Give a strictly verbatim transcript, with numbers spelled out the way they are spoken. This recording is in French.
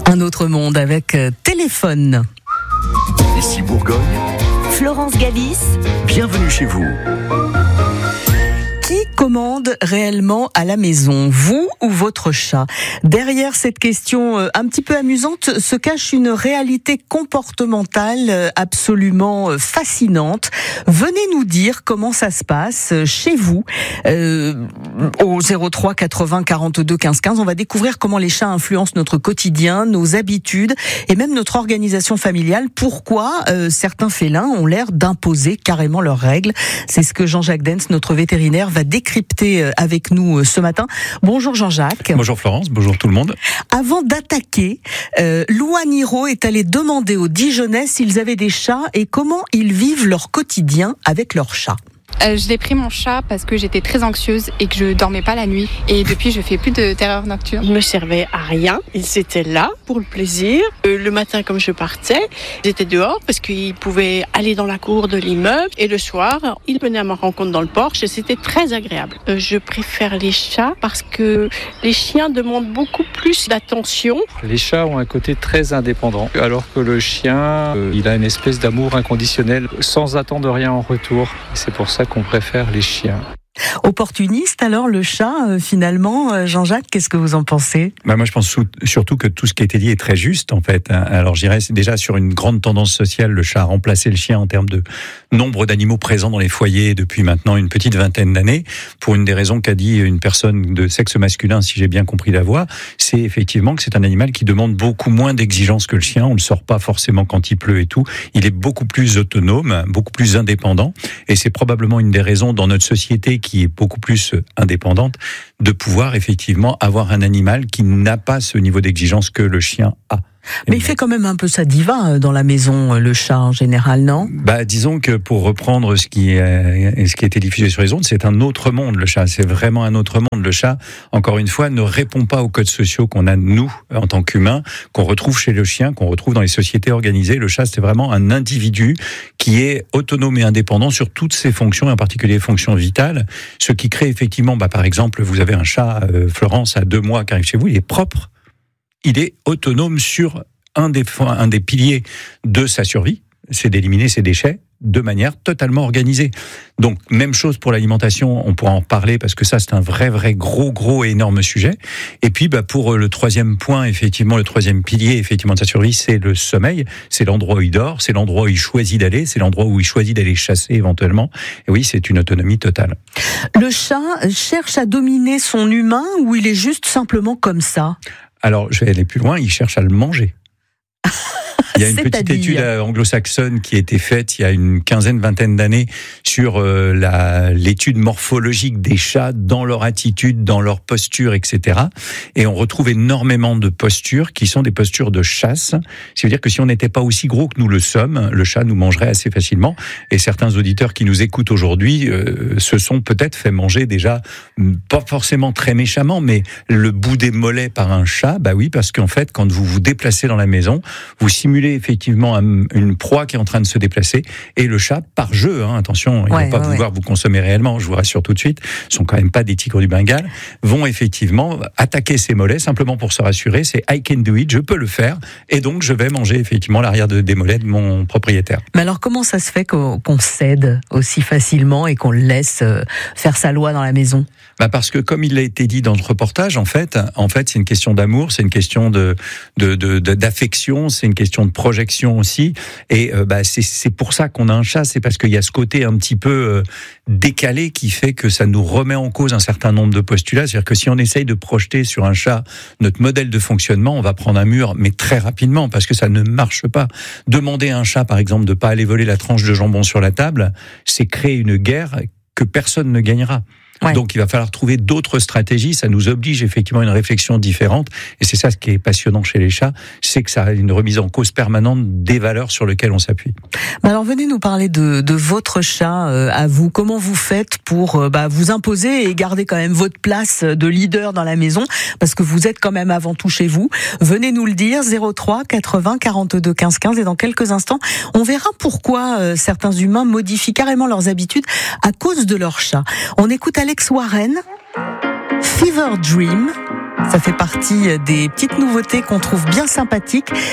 Un autre monde avec euh, téléphone. Ici Bourgogne, Florence Gavis. bienvenue chez vous. Qui commande réellement à la maison, vous ou votre chat? Derrière cette question un petit peu amusante se cache une réalité comportementale absolument fascinante. Venez nous dire comment ça se passe chez vous euh, au zéro trois quatre-vingts quarante-deux quinze quinze. On va découvrir comment les chats influencent notre quotidien, nos habitudes et même notre organisation familiale. Pourquoi euh, certains félins ont l'air d'imposer carrément leurs règles? C'est ce que Jean-Jacques Dens, notre vétérinaire, va décrypter avec nous ce matin. Bonjour Jean-Jacques. Bonjour Florence, bonjour tout le monde. Avant d'attaquer, euh, Louan Niro est allé demander aux Dijonnais s'ils avaient des chats et comment ils vivent leur quotidien avec leurs chats. Euh, je l'ai pris mon chat parce que j'étais très anxieuse et que je dormais pas la nuit. Et depuis, je fais plus de terreur nocturne. Il me servait à rien. Ils étaient là pour le plaisir. Euh, le matin, comme je partais, ils étaient dehors parce qu'ils pouvaient aller dans la cour de l'immeuble. Et le soir, ils venaient à ma rencontre dans le porche et c'était très agréable. Euh, je préfère les chats parce que les chiens demandent beaucoup plus d'attention. Les chats ont un côté très indépendant, alors que le chien, euh, il a une espèce d'amour inconditionnel, sans attendre rien en retour. C'est pour ça qu'on préfère les chiens. Opportuniste alors le chat euh, finalement, euh, Jean-Jacques, qu'est-ce que vous en pensez? Bah moi je pense sou- surtout que tout ce qui a été dit est très juste en fait. Alors je dirais c'est déjà sur une grande tendance sociale, le chat a remplacé le chien en termes de nombre d'animaux présents dans les foyers depuis maintenant une petite vingtaine d'années, pour une des raisons qu'a dit une personne de sexe masculin, si j'ai bien compris la voix, c'est effectivement que c'est un animal qui demande beaucoup moins d'exigences que le chien. On le sort pas forcément quand il pleut et tout. Il est beaucoup plus autonome, beaucoup plus indépendant, et c'est probablement une des raisons dans notre société qui est beaucoup plus indépendante, de pouvoir effectivement avoir un animal qui n'a pas ce niveau d'exigence que le chien a. Mais il fait quand même un peu sa diva dans la maison, le chat en général, non? Bah, disons que pour reprendre ce qui est, ce qui a été diffusé sur les ondes, c'est un autre monde, le chat. C'est vraiment un autre monde. Le chat, encore une fois, ne répond pas aux codes sociaux qu'on a, nous, en tant qu'humains, qu'on retrouve chez le chien, qu'on retrouve dans les sociétés organisées. Le chat, c'est vraiment un individu qui est autonome et indépendant sur toutes ses fonctions, et en particulier les fonctions vitales. Ce qui crée effectivement, bah, par exemple, vous avez un chat, euh, Florence, à deux mois qui arrive chez vous, il est propre. Il est autonome sur un des, un des piliers de sa survie, c'est d'éliminer ses déchets de manière totalement organisée. Donc, même chose pour l'alimentation, on pourra en parler parce que ça, c'est un vrai, vrai gros, gros et énorme sujet. Et puis, bah, pour le troisième point, effectivement, le troisième pilier, effectivement, de sa survie, c'est le sommeil. C'est l'endroit où il dort, c'est l'endroit où il choisit d'aller, c'est l'endroit où il choisit d'aller chasser éventuellement. Et oui, c'est une autonomie totale. Le chat cherche à dominer son humain ou il est juste simplement comme ça? Alors, je vais aller plus loin, il cherche à le manger. Il y a une petite C'est-à-dire étude anglo-saxonne qui a été faite il y a une quinzaine, vingtaine d'années sur euh, la, l'étude morphologique des chats dans leur attitude, dans leur posture, et cetera. Et on retrouve énormément de postures qui sont des postures de chasse. Ça veut dire que si on n'était pas aussi gros que nous le sommes, le chat nous mangerait assez facilement. Et certains auditeurs qui nous écoutent aujourd'hui euh, se sont peut-être fait manger déjà, pas forcément très méchamment, mais le bout des mollets par un chat. Bah oui, parce qu'en fait, quand vous vous déplacez dans la maison, vous simulez effectivement une proie qui est en train de se déplacer, et le chat, par jeu, hein, attention, il ne ouais, va pas ouais, pouvoir ouais. vous consommer réellement, je vous rassure tout de suite, ce sont quand même pas des tigres du Bengale, vont effectivement attaquer ses mollets simplement pour se rassurer, c'est I can do it, je peux le faire, et donc je vais manger effectivement l'arrière de, des mollets de mon propriétaire. Mais alors comment ça se fait qu'on, qu'on cède aussi facilement et qu'on le laisse faire sa loi dans la maison? Bah parce que comme il a été dit dans le reportage, en fait, en fait, c'est une question d'amour, c'est une question de, de, de, de d'affection, c'est une question de projection aussi. Et euh, bah c'est, c'est pour ça qu'on a un chat, c'est parce qu'il y a ce côté un petit peu euh, décalé qui fait que ça nous remet en cause un certain nombre de postulats. C'est-à-dire que si on essaye de projeter sur un chat notre modèle de fonctionnement, on va prendre un mur, mais très rapidement, parce que ça ne marche pas. Demander à un chat, par exemple, de pas aller voler la tranche de jambon sur la table, c'est créer une guerre que personne ne gagnera. Ouais. Donc il va falloir trouver d'autres stratégies, ça nous oblige effectivement à une réflexion différente, et c'est ça ce qui est passionnant chez les chats, c'est que ça a une remise en cause permanente des valeurs sur lesquelles on s'appuie. Alors venez nous parler de, de votre chat euh, à vous, comment vous faites pour euh, bah, vous imposer et garder quand même votre place de leader dans la maison, parce que vous êtes quand même avant tout chez vous. Venez nous le dire, zéro trois quatre-vingts quarante-deux quinze quinze, et dans quelques instants on verra pourquoi euh, certains humains modifient carrément leurs habitudes à cause de leur chat. On écoute Alex Warren, Fever Dream, Ça fait partie des petites nouveautés qu'on trouve bien sympathiques.